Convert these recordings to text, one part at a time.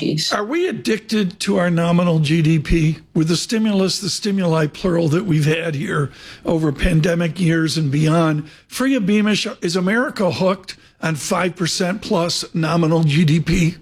piece. Are we addicted to our nominal GDP with the stimuli plural that we've had here over pandemic years and beyond? Freya Beamish, is America hooked on 5% plus nominal GDP?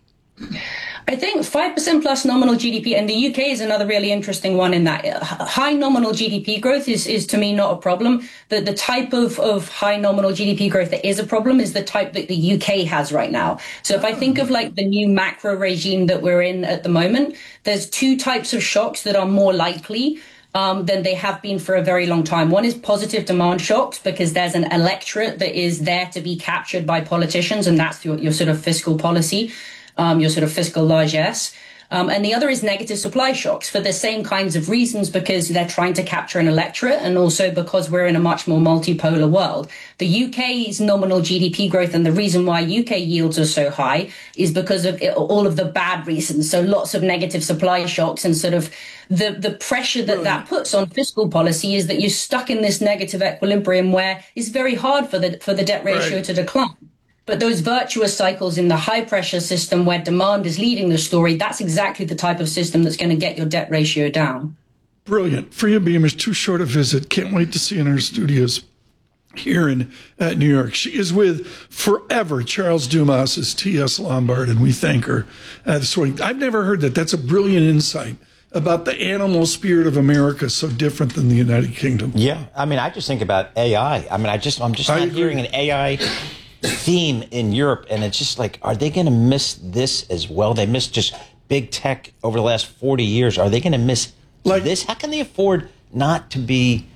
I think 5% plus nominal GDP, and the UK is another really interesting one in that high nominal GDP growth is to me not a problem. The type of high nominal GDP growth that is a problem is the type that the UK has right now. So if I think of like the new macro regime that we're in at the moment, there's two types of shocks that are more likely than they have been for a very long time. One is positive demand shocks, because there's an electorate that is there to be captured by politicians, and that's your sort of fiscal policy. Your sort of fiscal largesse. And the other is negative supply shocks for the same kinds of reasons, because they're trying to capture an electorate, and also because we're in a much more multipolar world. The UK's nominal GDP growth, and the reason why UK yields are so high, is because of all of the bad reasons. So lots of negative supply shocks, and sort of the pressure that puts on fiscal policy is that you're stuck in this negative equilibrium where it's very hard for the debt ratio to decline. But those virtuous cycles in the high pressure system where demand is leading the story, that's exactly the type of system that's going to get your debt ratio down. Brilliant. Freya Beamish, too short a visit. Can't wait to see you in our studios here in New York. She is with forever Charles Dumas as T.S. Lombard, and we thank her this morning. I've never heard that. That's a brilliant insight about the animal spirit of America, so different than the United Kingdom. Yeah. I mean, I just think about AI. I mean, I'm just not hearing an AI theme in Europe, and it's just like, are they going to miss this as well? They missed just big tech over the last 40 years. Are they going to miss this? How can they afford not to be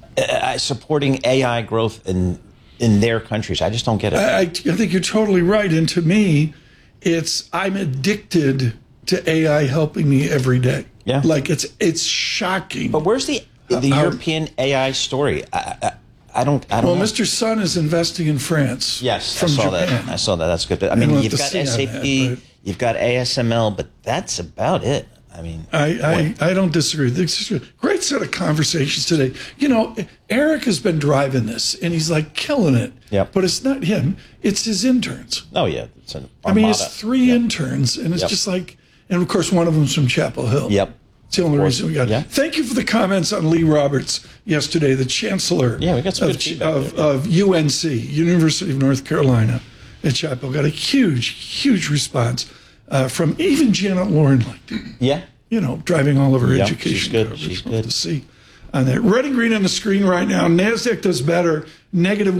supporting AI growth in their countries? I just don't get it. I think you're totally right. And to me, I'm addicted to AI helping me every day. Yeah. Like it's shocking. But where's the European AI story? I don't know. Mr. Sun is investing in France. Yes, from Japan. I saw that. That's good. I mean, you've got SAP, you've got ASML, but that's about it. I mean, I don't disagree. This is a great set of conversations today. You know, Eric has been driving this, and he's like killing it. Yeah. But it's not him; it's his interns. Oh yeah, it's an armada. I mean, it's three interns, and it's just like, and of course, one of them's from Chapel Hill. Yep. It's the only reason we got it. Yeah. Thank you for the comments on Lee Roberts yesterday, the chancellor we got some good feedback of UNC, University of North Carolina at Chapel. Got a huge response from even Janet Lauren. You know, driving all of her education. She's good. To see on that. Red and green on the screen right now. NASDAQ does better, negative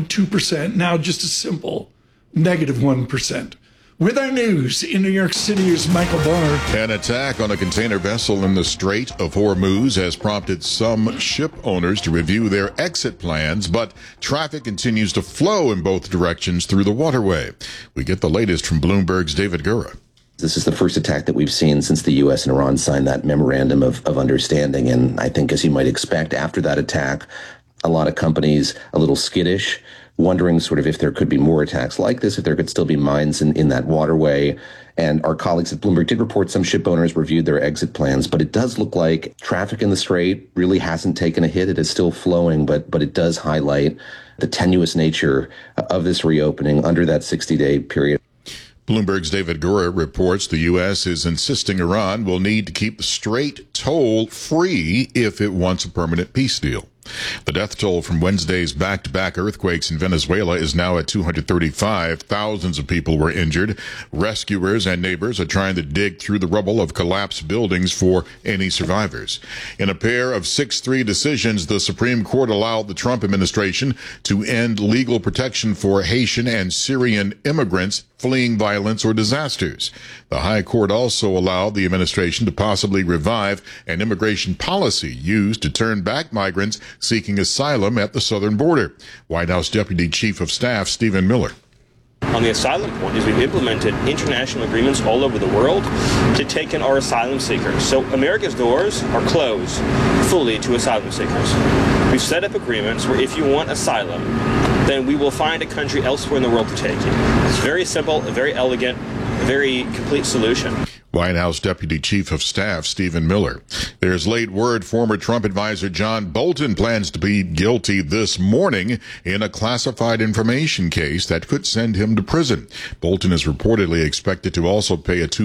1.2%. Now just a simple negative 1%. With our news in New York City is Michael Barr. An attack on a container vessel in the Strait of Hormuz has prompted some ship owners to review their exit plans, but traffic continues to flow in both directions through the waterway. We get the latest from Bloomberg's David Gura. This is the first attack that we've seen since the U.S. and Iran signed that memorandum of understanding. And I think, as you might expect, after that attack, a lot of companies a little skittish, wondering sort of if there could be more attacks like this, if there could still be mines in that waterway. And our colleagues at Bloomberg did report some ship owners reviewed their exit plans, but it does look like traffic in the Strait really hasn't taken a hit. It is still flowing, but it does highlight the tenuous nature of this reopening under that 60-day period. Bloomberg's David Gura reports the U.S. is insisting Iran will need to keep the Strait toll-free if it wants a permanent peace deal. The death toll from Wednesday's back-to-back earthquakes in Venezuela is now at 235. Thousands of people were injured. Rescuers and neighbors are trying to dig through the rubble of collapsed buildings for any survivors. In a pair of 6-3 decisions, the Supreme Court allowed the Trump administration to end legal protection for Haitian and Syrian immigrants fleeing violence or disasters. The High Court also allowed the administration to possibly revive an immigration policy used to turn back migrants seeking asylum at the southern border. White House Deputy Chief of Staff Stephen Miller. On the asylum point is we've implemented international agreements all over the world to take in our asylum seekers. So America's doors are closed fully to asylum seekers. We've set up agreements where if you want asylum, then we will find a country elsewhere in the world to take you. It's very simple, very elegant, a very complete solution. White House Deputy Chief of Staff Stephen Miller. There's late word former Trump advisor John Bolton plans to plead guilty this morning in a classified information case that could send him to prison. Bolton is reportedly expected to also pay a